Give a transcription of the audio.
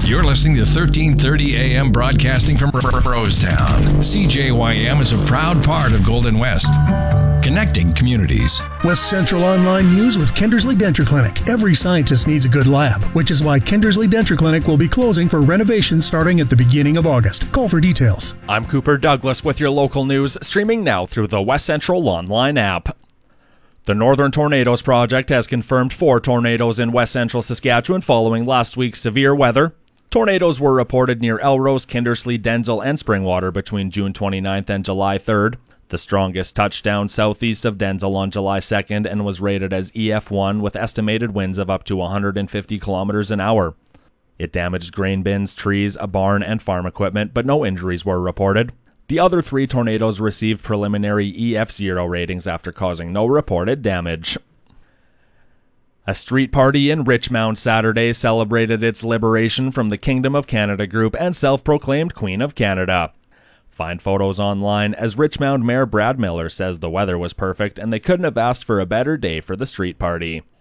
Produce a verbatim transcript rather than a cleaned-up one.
You're listening to thirteen thirty A M broadcasting from Rosetown. C J Y M is a proud part of Golden West, connecting communities. West Central Online News with Kendersley Denture Clinic. Every scientist needs a good lab, which is why Kendersley Denture Clinic will be closing for renovation starting at the beginning of August. Call for details. I'm Cooper Douglas with your local news, streaming now through the West Central Online app. The Northern Tornadoes Project has confirmed four tornadoes in West Central Saskatchewan following last week's severe weather. Tornadoes were reported near Elrose, Kindersley, Denzel, and Springwater between June twenty-ninth and July third. The strongest touched down southeast of Denzel on July second and was rated as E F one with estimated winds of up to one hundred fifty kilometers an hour. It damaged grain bins, trees, a barn, and farm equipment, but no injuries were reported. The other three tornadoes received preliminary E F zero ratings after causing no reported damage. A street party in Richmond Saturday celebrated its liberation from the Kingdom of Canada group and self-proclaimed Queen of Canada. Find photos online, as Richmond Mayor Brad Miller says the weather was perfect and they couldn't have asked for a better day for the street party.